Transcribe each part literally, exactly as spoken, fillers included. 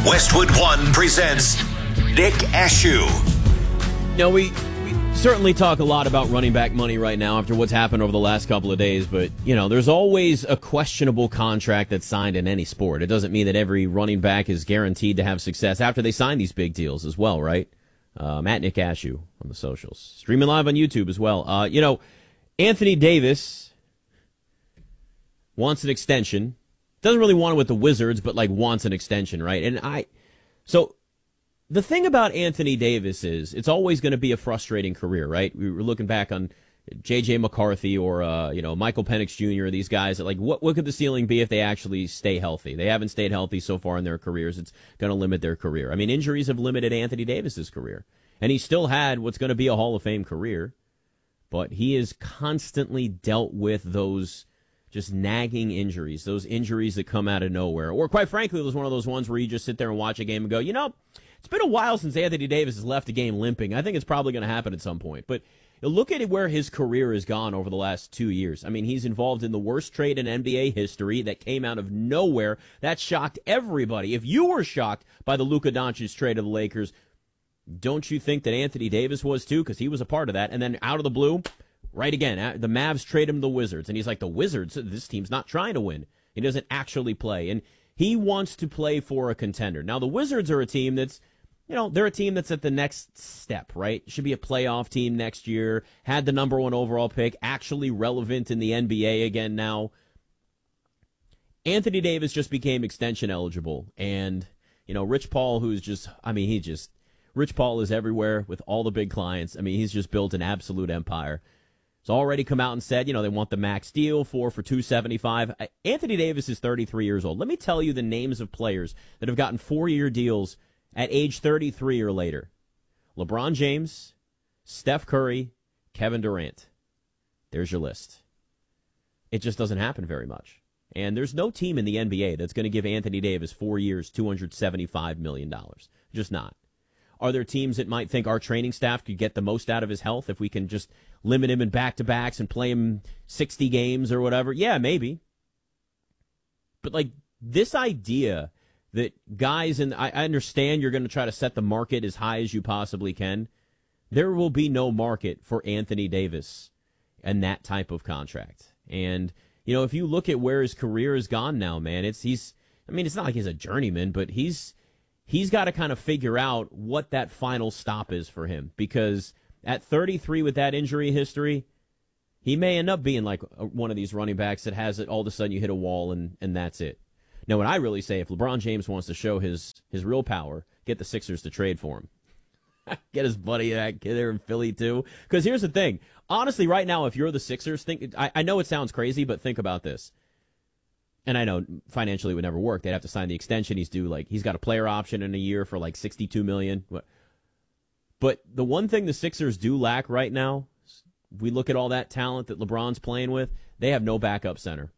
Westwood One presents Nick Ashew. Now, we, we certainly talk a lot about running back money right now after what's happened over the last couple of days, but, you know, there's always a questionable contract that's signed in any sport. It doesn't mean that every running back is guaranteed to have success after they sign these big deals as well, right? Um, at Nick Ashew on the socials. Streaming live on YouTube as well. Uh, you know, Anthony Davis wants an extension. Doesn't really want it with the Wizards, but, like, wants an extension, right? And I, so the thing about Anthony Davis is it's always going to be a frustrating career, right? We were looking back on J J McCarthy or, uh, you know, Michael Penix Junior, these guys that, like, what, what could the ceiling be if they actually stay healthy? They haven't stayed healthy so far in their careers. It's going to limit their career. I mean, injuries have limited Anthony Davis's career, and he still had what's going to be a Hall of Fame career, but he has constantly dealt with those just nagging injuries, those injuries that come out of nowhere. Or quite frankly, it was one of those ones where you just sit there and watch a game and go, you know, it's been a while since Anthony Davis has left a game limping. I think it's probably going to happen at some point. But look at where his career has gone over the last two years. I mean, he's involved in the worst trade in N B A history that came out of nowhere. That shocked everybody. If you were shocked by the Luka Doncic trade of the Lakers, don't you think that Anthony Davis was too? Because he was a part of that. And then out of the blue, right again, the Mavs trade him to the Wizards, and he's like, the Wizards, this team's not trying to win. He doesn't actually play, and he wants to play for a contender. Now, the Wizards are a team that's, you know, they're a team that's at the next step, right? Should be a playoff team next year, had the number one overall pick, actually relevant in the N B A again now. Anthony Davis just became extension eligible, and, you know, Rich Paul, who's just, I mean, he just, Rich Paul is everywhere with all the big clients. I mean, he's just built an absolute empire. It's already come out and said, you know, they want the max deal, four for two seventy-five. Anthony Davis is thirty-three years old. Let me tell you the names of players that have gotten four-year deals at age thirty-three or later. LeBron James, Steph Curry, Kevin Durant. There's your list. It just doesn't happen very much. And there's no team in the N B A that's going to give Anthony Davis four years, two hundred seventy-five million dollars. Just not. Are there teams that might think our training staff could get the most out of his health if we can just limit him in back-to-backs and play him sixty games or whatever? Yeah, maybe. But, like, this idea that guys, and I understand you're going to try to set the market as high as you possibly can. There will be no market for Anthony Davis and that type of contract. And, you know, if you look at where his career has gone now, man, it's he's, I mean, it's not like he's a journeyman, but he's, He's got to kind of figure out what that final stop is for him, because at thirty-three with that injury history, he may end up being like one of these running backs that has it all of a sudden you hit a wall and, and that's it. Now, what I really say, if LeBron James wants to show his, his real power, get the Sixers to trade for him. Get his buddy back there in Philly too. Because here's the thing. Honestly, right now, if you're the Sixers, think I, I know it sounds crazy, but think about this. And I know financially it would never work. They'd have to sign the extension. He's due, like, he's got a player option in a year for like sixty-two million dollars. But the one thing the Sixers do lack right now, we look at all that talent that LeBron's playing with, they have no backup center.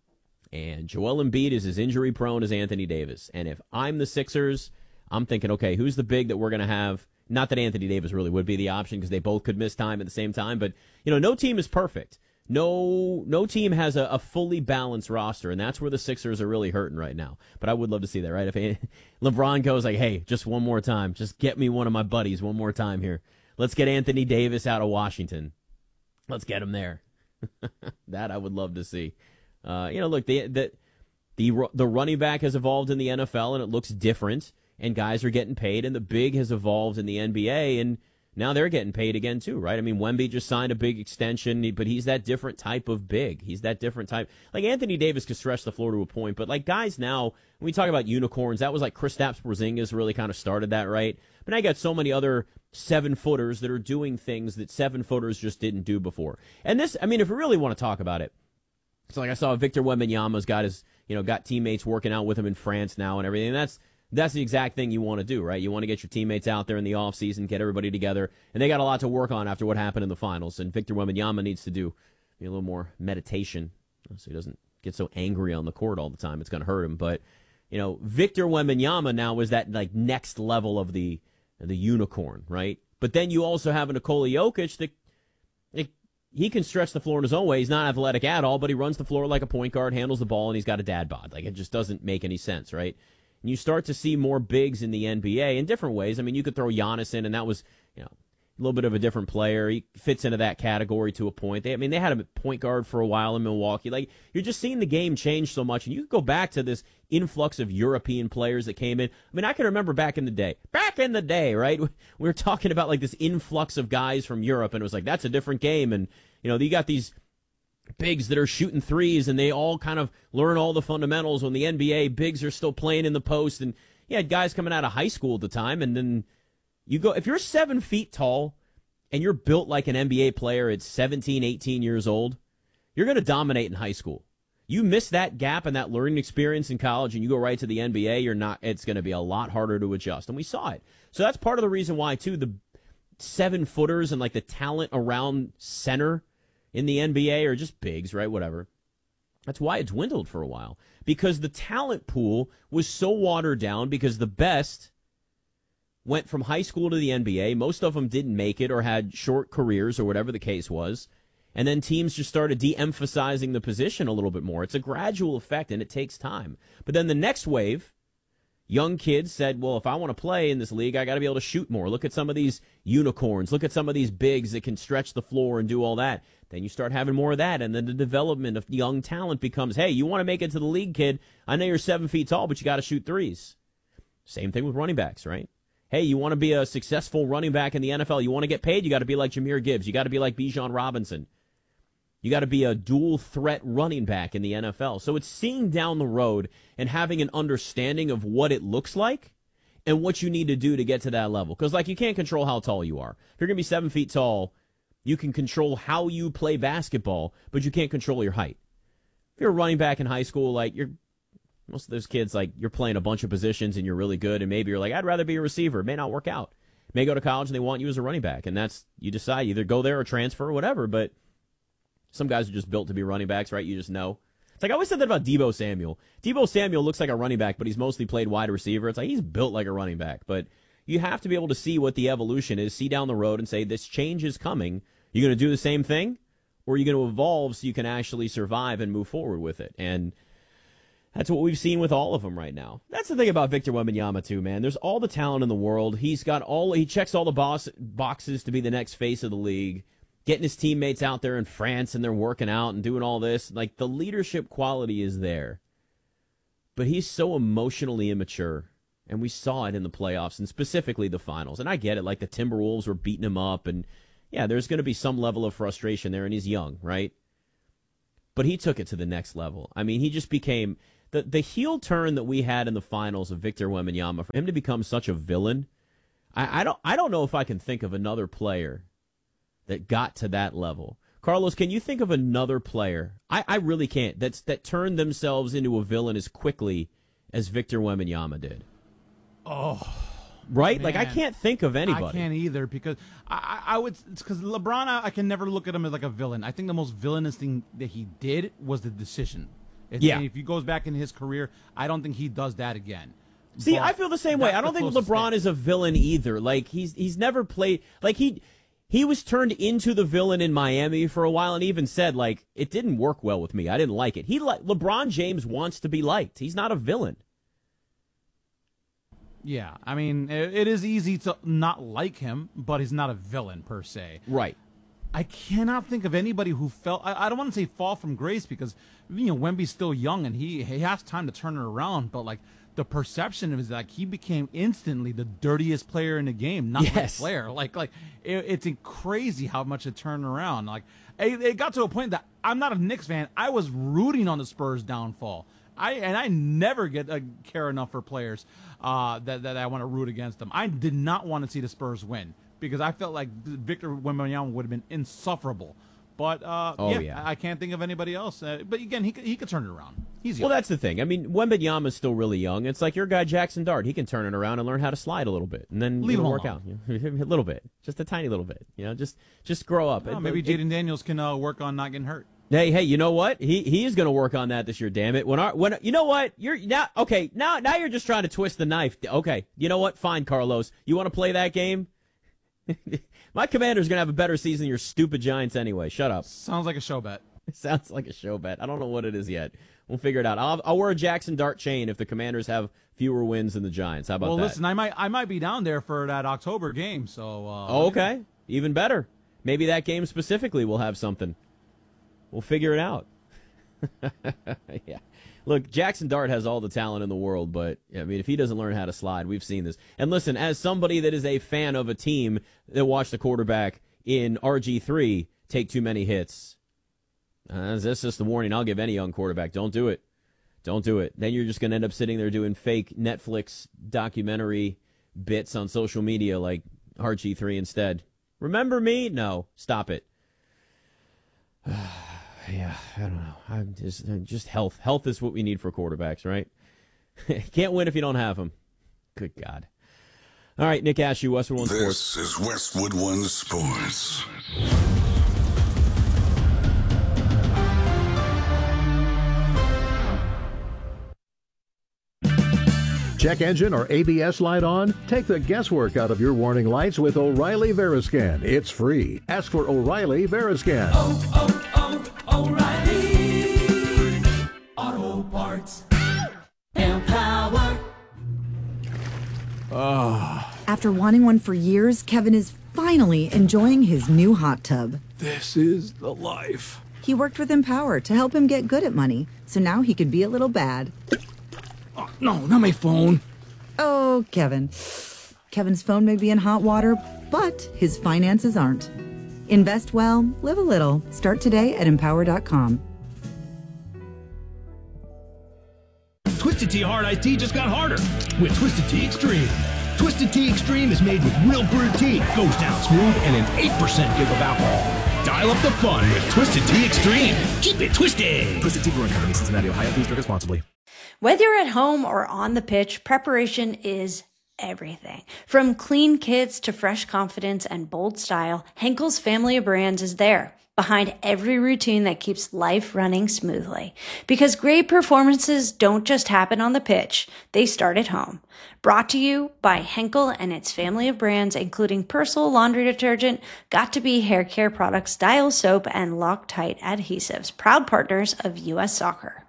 And Joel Embiid is as injury prone as Anthony Davis. And if I'm the Sixers, I'm thinking, okay, who's the big that we're going to have? Not that Anthony Davis really would be the option because they both could miss time at the same time. But, you know, no team is perfect. No no team has a, a fully balanced roster, and that's where the Sixers are really hurting right now. But I would love to see that, right? If LeBron goes like, hey, just one more time. Just get me one of my buddies one more time here. Let's get Anthony Davis out of Washington. Let's get him there. That I would love to see. Uh, you know, look, the, the, the, the running back has evolved in the N F L, and it looks different, and guys are getting paid, and the big has evolved in the N B A, and now they're getting paid again, too, right? I mean, Wemby just signed a big extension, but he's that different type of big. He's that different type. Like, Anthony Davis could stretch the floor to a point, but, like, guys now, when we talk about unicorns, that was like Kristaps Porzingis really kind of started that, right? But now you got so many other seven-footers that are doing things that seven-footers just didn't do before. And this, I mean, if we really want to talk about it, it's like I saw Victor Wembanyama's got his, you know, got teammates working out with him in France now and everything. And that's That's the exact thing you want to do, right? You want to get your teammates out there in the offseason, get everybody together, and they got a lot to work on after what happened in the finals. And Victor Wembanyama needs to do you know, a little more meditation so he doesn't get so angry on the court all the time. It's going to hurt him. But, you know, Victor Wembanyama now is that, like, next level of the the unicorn, right? But then you also have a Nikola Jokic that it, he can stretch the floor in his own way. He's not athletic at all, but he runs the floor like a point guard, handles the ball, and he's got a dad bod. Like, it just doesn't make any sense, right? and you start to see more bigs in the N B A in different ways. I mean, you could throw Giannis in, and that was, you know, a little bit of a different player. He fits into that category to a point. They, I mean, they had him at point guard for a while in Milwaukee. Like, you're just seeing the game change so much, and you could go back to this influx of European players that came in. I mean, I can remember back in the day, back in the day, right? We were talking about like this influx of guys from Europe, and it was like, that's a different game. And, you know, you got these bigs that are shooting threes, and they all kind of learn all the fundamentals. When the N B A bigs are still playing in the post, and you had guys coming out of high school at the time, and then you go, if you're seven feet tall and you're built like an N B A player at seventeen, eighteen years old, you're going to dominate in high school. You miss that gap and that learning experience in college and you go right to the N B A, you're not, it's going to be a lot harder to adjust. And we saw it. So that's part of the reason why, too, the seven footers and like the talent around center in the N B A are just bigs, right? Whatever. That's why it dwindled for a while, because the talent pool was so watered down, because the best went from high school to the N B A. Most of them didn't make it or had short careers or whatever the case was. And then teams just started de-emphasizing the position a little bit more. It's a gradual effect, and it takes time. But then the next wave, young kids said, well, if I want to play in this league, I got to be able to shoot more. Look at some of these unicorns. Look at some of these bigs that can stretch the floor and do all that. Then you start having more of that, and then the development of young talent becomes, hey, you want to make it to the league, kid. I know you're seven feet tall, but you got to shoot threes. Same thing with running backs, right? Hey, you want to be a successful running back in the N F L. You want to get paid, you got to be like Jahmyr Gibbs. You got to be like Bijan Robinson. You got to be a dual threat running back in the N F L. So it's seeing down the road and having an understanding of what it looks like and what you need to do to get to that level. Because, like, you can't control how tall you are. If you're going to be seven feet tall, you can control how you play basketball, but you can't control your height. If you're a running back in high school, like, you're most of those kids, like, you're playing a bunch of positions and you're really good, and maybe you're like, I'd rather be a receiver. It may not work out. You may go to college and they want you as a running back, and that's, you decide, either go there or transfer or whatever, but some guys are just built to be running backs, right? You just know. It's like I always said that about Deebo Samuel. Deebo Samuel looks like a running back, but he's mostly played wide receiver. It's like he's built like a running back. But you have to be able to see what the evolution is, see down the road and say, this change is coming. You're going to do the same thing, or are you going to evolve so you can actually survive and move forward with it? And that's what we've seen with all of them right now. That's the thing about Victor Wembanyama, too, man. There's all the talent in the world. He's got all, he checks all the boss, boxes to be the next face of the league. Getting his teammates out there in France and they're working out and doing all this. Like, the leadership quality is there. But he's so emotionally immature. And we saw it in the playoffs and specifically the finals. And I get it. Like, the Timberwolves were beating him up. And, yeah, there's going to be some level of frustration there. And he's young, right? But he took it to the next level. I mean, he just became the, the heel turn that we had in the finals of Victor Wembanyama. For him to become such a villain, I, I don't I don't know if I can think of another player that got to that level. Carlos, can you think of another player? I, I really can't. That's that turned themselves into a villain as quickly as Victor Wembanyama did. Oh, right? man. Like, I can't think of anybody. I can't either, because I, I, I would. It's because LeBron, I, I can never look at him as like a villain. I think the most villainous thing that he did was the decision. If, yeah. If he goes back in his career, I don't think he does that again. See, But I feel the same way. I don't think LeBron thing. is a villain either. Like, he's he's never played like he. He was turned into the villain in Miami for a while and even said, like, it didn't work well with me. I didn't like it. He li- LeBron James wants to be liked. He's not a villain. Yeah, I mean, it, it is easy to not like him, but he's not a villain per se. Right. I cannot think of anybody who felt, I, I don't want to say fall from grace, because, you know, Wemby's still young and he, he has time to turn it around, but, like, the perception is like he became instantly the dirtiest player in the game, not yes. the player. Like, like it, it's crazy how much it turned around. Like, it, it got to a point that I'm not a Knicks fan. I was rooting on the Spurs' downfall. I and I never get uh, care enough for players uh, that that I want to root against them. I did not want to see the Spurs win because I felt like Victor Wembanyama would have been insufferable. But uh, oh, yeah, yeah, I can't think of anybody else. Uh, but again, he could, he could turn it around. He's young. Well, that's the thing. I mean, Wembanyama's still really young. It's like your guy Jackson Dart. He can turn it around and learn how to slide a little bit, and then Leave it'll him work alone. out. a little bit, just a tiny little bit. You know, just just grow up. Well, It- maybe it- Jaden Daniels can uh, work on not getting hurt. Hey, hey, you know what? He he is going to work on that this year. Damn it! When our when you know what you're now okay now now you're just trying to twist the knife. Okay, you know what? Fine, Carlos. You want to play that game? My Commander's going to have a better season than your stupid Giants anyway. Shut up. Sounds like a show bet. It sounds like a show bet. I don't know what it is yet. We'll figure it out. I'll, I'll wear a Jackson Dart chain if the Commanders have fewer wins than the Giants. How about well, that? Well, listen, I might I might be down there for that October game. So. Uh, oh, okay, even better. Maybe that game specifically will have something. We'll figure it out. Yeah. Look, Jackson Dart has all the talent in the world, but, I mean, if he doesn't learn how to slide, we've seen this. And listen, as somebody that is a fan of a team that watched the quarterback in R G three take too many hits, uh, that's just the warning I'll give any young quarterback. Don't do it. Don't do it. Then you're just going to end up sitting there doing fake Netflix documentary bits on social media like R G three instead. Remember me? No. Stop it. Yeah, I don't know. I'm just just health. Health is what we need for quarterbacks, right? Can't win if you don't have them. Good God. All right, Nick Ashew, Westwood One Sports. This is Westwood One Sports. Check engine or A B S light on? Take the guesswork out of your warning lights with O'Reilly Veriscan. It's free. Ask for O'Reilly Veriscan. Oh, oh, oh, O'Reilly Auto Parts. Empower. Oh. After wanting one for years, Kevin is finally enjoying his new hot tub. This is the life. He worked with Empower to help him get good at money, so now he could be a little bad. Oh, no, not my phone. Oh, Kevin. Kevin's phone may be in hot water, but his finances aren't. Invest well, live a little. Start today at empower dot com. Twisted Tea Hard Iced Tea just got harder with Twisted Tea Extreme. Twisted Tea Extreme is made with real brewed tea, goes down smooth, and an eight percent give of alcohol. Dial up the fun with Twisted Tea Extreme. Keep it twisted. Twisted Tea Brewing Company, Cincinnati, Ohio. Please drink responsibly. Whether you're at home or on the pitch, preparation is everything. From clean kits to fresh confidence and bold style, Henkel's family of brands is there, behind every routine that keeps life running smoothly. Because great performances don't just happen on the pitch, they start at home. Brought to you by Henkel and its family of brands, including Persil laundry detergent, Got2b hair care products, Dial soap, and Loctite adhesives, proud partners of U S Soccer.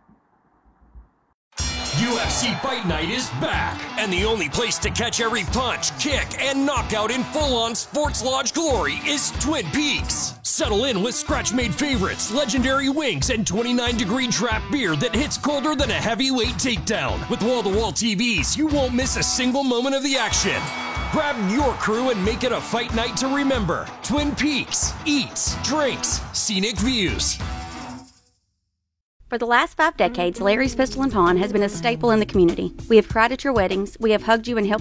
U F C Fight Night is back, and the only place to catch every punch, kick, and knockout in full-on Sports Lodge glory is Twin Peaks. Settle in with scratch-made favorites, legendary wings, and twenty-nine degree draft beer that hits colder than a heavyweight takedown. With wall-to-wall T Vs, you won't miss a single moment of the action. Grab your crew and make it a fight night to remember. Twin Peaks. Eats, drinks, scenic views. For the last five decades, Larry's Pistol and Pawn has been a staple in the community. We have cried at your weddings, we have hugged you and helped